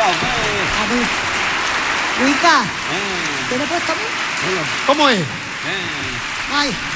A mí. Wicca. ¿Tiene puesto a mí? ¿Cómo es? Ay.